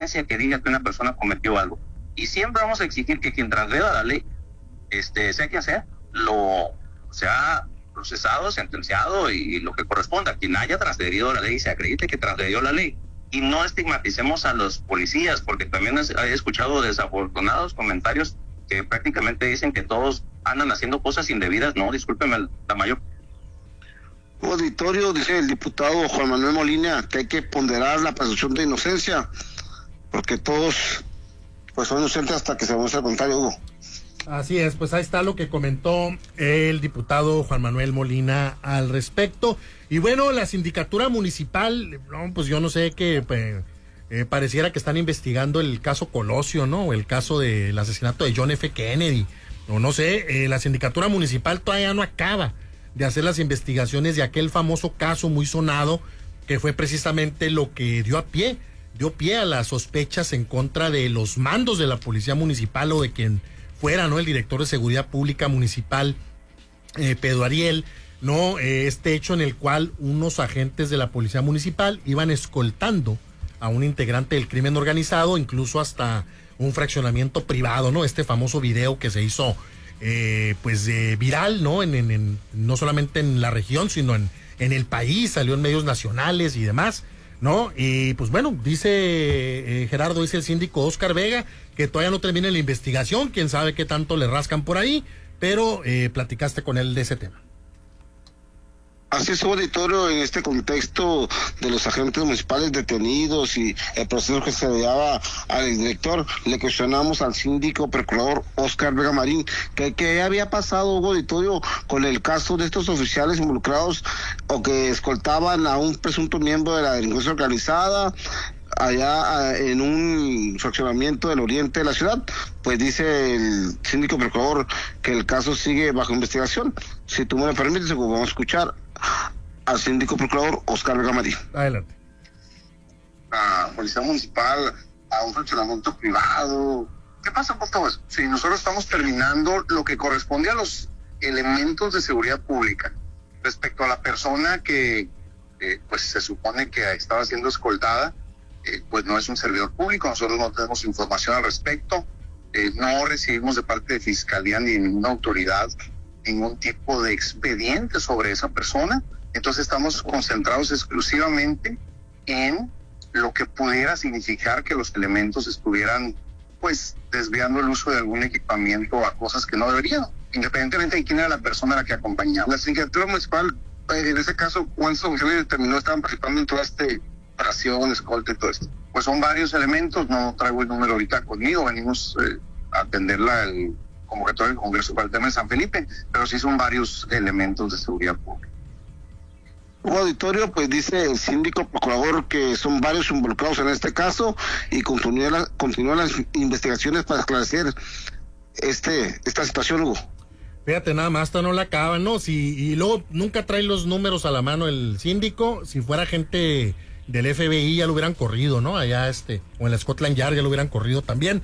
evidencia que diga que una persona cometió algo. Y siempre vamos a exigir que quien transgreda la ley, sea quien sea, lo sea procesado, sentenciado y lo que corresponda. Quien haya transgredido la ley, se acredite que transgredió la ley. Y no estigmaticemos a los policías, porque también he escuchado desafortunados comentarios que prácticamente dicen que todos andan haciendo cosas indebidas. No, discúlpeme, la mayor. Auditorio, dice el diputado Juan Manuel Molina, que hay que ponderar la presunción de inocencia, porque todos pues son inocentes hasta que se demuestre el contrario, Hugo. Así es, pues ahí está lo que comentó el diputado Juan Manuel Molina al respecto. Y bueno, la sindicatura municipal, no, pues yo no sé qué, pareciera que están investigando el caso Colosio, ¿no? O el caso del asesinato de John F. Kennedy. O no sé, la sindicatura municipal todavía no acaba de hacer las investigaciones de aquel famoso caso muy sonado, que fue precisamente lo que dio pie a las sospechas en contra de los mandos de la policía municipal o de quien fuera, ¿no? El director de seguridad pública municipal, Pedro Ariel, ¿no? Este hecho en el cual unos agentes de la policía municipal iban escoltando a un integrante del crimen organizado, incluso hasta un fraccionamiento privado, ¿no? Este famoso video que se hizo viral, ¿no? No solamente en la región, sino en el país, salió en medios nacionales y demás, ¿no? Y pues bueno, dice Gerardo, dice el síndico Oscar Vega, que todavía no termina la investigación, quién sabe qué tanto le rascan por ahí, pero platicaste con él de ese tema. Así es, auditorio, en este contexto de los agentes municipales detenidos y el proceso que se le daba al director, le cuestionamos al síndico procurador Oscar Vega Marín que había pasado, auditorio, con el caso de estos oficiales involucrados o que escoltaban a un presunto miembro de la delincuencia organizada allá en un fraccionamiento del oriente de la ciudad. Pues dice el síndico procurador que el caso sigue bajo investigación. Si tú me lo permites, vamos a escuchar al síndico procurador Oscar Vega Marín. Adelante. La policía municipal a un fraccionamiento privado. ¿Qué pasa por todo eso? Si nosotros estamos terminando lo que corresponde a los elementos de seguridad pública respecto a la persona que pues se supone que estaba siendo escoltada, pues no es un servidor público, nosotros no tenemos información al respecto, no recibimos de parte de Fiscalía ni de ninguna autoridad ningún tipo de expediente sobre esa persona. Entonces estamos concentrados exclusivamente en lo que pudiera significar que los elementos estuvieran pues desviando el uso de algún equipamiento a cosas que no deberían, independientemente de quién era la persona a la que acompañaba. La sindicatura municipal, en ese caso, ¿cuántos oficiales estaban participando en toda esta operación, escolta y todo esto? Pues son varios elementos, no traigo el número ahorita conmigo, venimos a atenderla el convocatoria del Congreso para el tema de San Felipe, pero sí son varios elementos de seguridad pública. Auditorio, pues dice el síndico procurador que son varios involucrados en este caso y continúan las investigaciones para esclarecer esta situación, Hugo. Fíjate, nada más, hasta no la acaban, ¿no? Y luego nunca trae los números a la mano el síndico. Si fuera gente del FBI ya lo hubieran corrido, ¿no? Allá o en la Scotland Yard ya lo hubieran corrido también.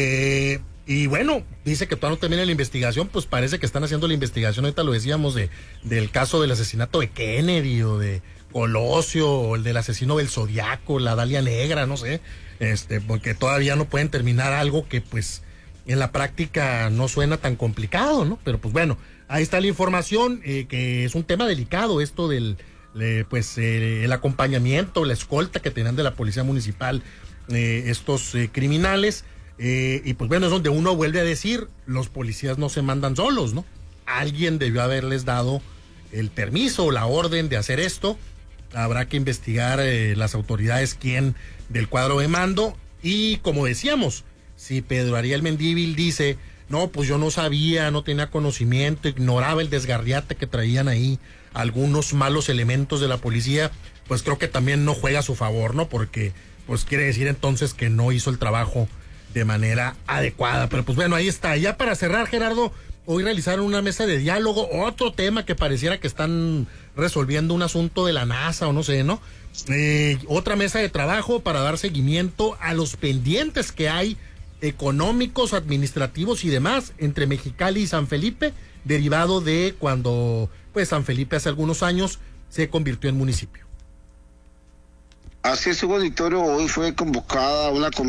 Y bueno, dice que todavía no termina la investigación, pues parece que están haciendo la investigación, ahorita lo decíamos, del caso del asesinato de Kennedy o de Colosio o el del asesino del Zodiaco, la Dalia Negra, no sé, porque todavía no pueden terminar algo que pues en la práctica no suena tan complicado, ¿no? Pero pues bueno, ahí está la información, que es un tema delicado esto del el acompañamiento, la escolta que tenían de la policía municipal estos criminales. Y pues bueno, es donde uno vuelve a decir, los policías no se mandan solos, ¿no? Alguien debió haberles dado el permiso o la orden de hacer esto. Habrá que investigar las autoridades quién del cuadro de mando. Y como decíamos, si Pedro Ariel Mendívil dice, no, pues yo no sabía, no tenía conocimiento, ignoraba el desgarriate que traían ahí algunos malos elementos de la policía, pues creo que también no juega a su favor, ¿no? Porque pues quiere decir entonces que no hizo el trabajo de manera adecuada. Pero pues bueno, ahí está. Ya para cerrar, Gerardo, hoy realizaron una mesa de diálogo, otro tema que pareciera que están resolviendo un asunto de la NASA o no sé, ¿no? Otra mesa de trabajo para dar seguimiento a los pendientes que hay económicos, administrativos y demás entre Mexicali y San Felipe, derivado de cuando pues San Felipe hace algunos años se convirtió en municipio. Así es, Hugo Auditorio, hoy fue convocada una